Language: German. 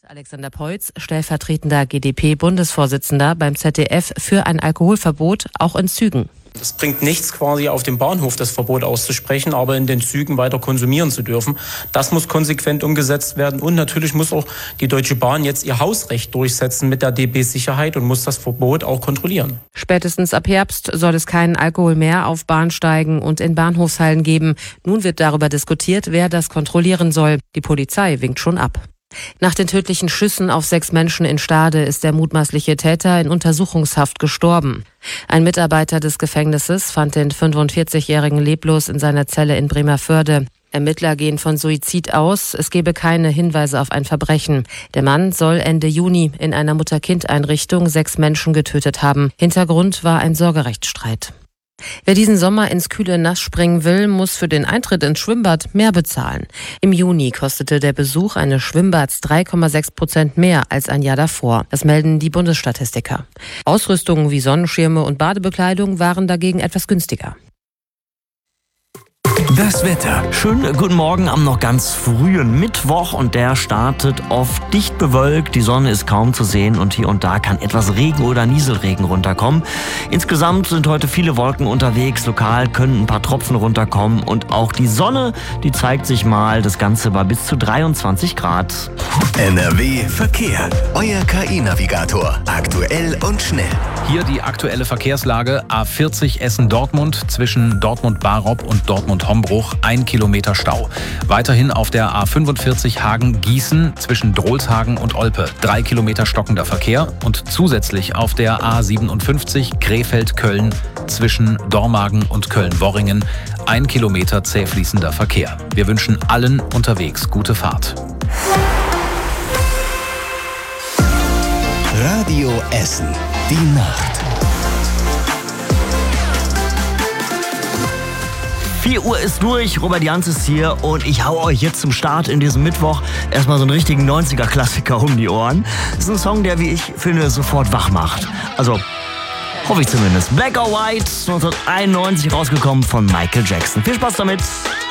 Alexander Peutz, stellvertretender GdP-Bundesvorsitzender beim ZDF, für ein Alkoholverbot auch in Zügen. Es bringt nichts, quasi auf dem Bahnhof das Verbot auszusprechen, aber in den Zügen weiter konsumieren zu dürfen. Das muss konsequent umgesetzt werden. Und natürlich muss auch die Deutsche Bahn jetzt ihr Hausrecht durchsetzen mit der DB-Sicherheit und muss das Verbot auch kontrollieren. Spätestens ab Herbst soll es keinen Alkohol mehr auf Bahnsteigen und in Bahnhofshallen geben. Nun wird darüber diskutiert, wer das kontrollieren soll. Die Polizei winkt schon ab. Nach den tödlichen Schüssen auf 6 Menschen in Stade ist der mutmaßliche Täter in Untersuchungshaft gestorben. Ein Mitarbeiter des Gefängnisses fand den 45-Jährigen leblos in seiner Zelle in Bremervörde. Ermittler gehen von Suizid aus, es gebe keine Hinweise auf ein Verbrechen. Der Mann soll Ende Juni in einer Mutter-Kind-Einrichtung 6 Menschen getötet haben. Hintergrund war ein Sorgerechtsstreit. Wer diesen Sommer ins kühle Nass springen will, muss für den Eintritt ins Schwimmbad mehr bezahlen. Im Juni kostete der Besuch eines Schwimmbads 3,6% mehr als ein Jahr davor. Das melden die Bundesstatistiker. Ausrüstungen wie Sonnenschirme und Badebekleidung waren dagegen etwas günstiger. Das Wetter. Schönen guten Morgen am noch ganz frühen Mittwoch und der startet oft dicht bewölkt. Die Sonne ist kaum zu sehen und hier und da kann etwas Regen oder Nieselregen runterkommen. Insgesamt sind heute viele Wolken unterwegs. Lokal können ein paar Tropfen runterkommen und auch die Sonne, die zeigt sich mal. Das Ganze bei bis zu 23 Grad. NRW Verkehr. Euer KI-Navigator. Aktuell und schnell. Hier die aktuelle Verkehrslage. A40 Essen-Dortmund zwischen Dortmund-Barop und Dortmund-Hombruch 1 Kilometer Stau. Weiterhin auf der A45 Hagen-Gießen zwischen Drolshagen und Olpe 3 Kilometer stockender Verkehr und zusätzlich auf der A57 Krefeld-Köln zwischen Dormagen und Köln-Worringen 1 Kilometer zäh fließender Verkehr. Wir wünschen allen unterwegs gute Fahrt. Radio Essen. Die Nacht. 4 Uhr ist durch, Robert Jans ist hier und ich hau euch jetzt zum Start in diesem Mittwoch erstmal so einen richtigen 90er-Klassiker um die Ohren. Das ist ein Song, der, wie ich finde, sofort wach macht. Also, hoffe ich zumindest. Black or White, 1991 rausgekommen von Michael Jackson. Viel Spaß damit!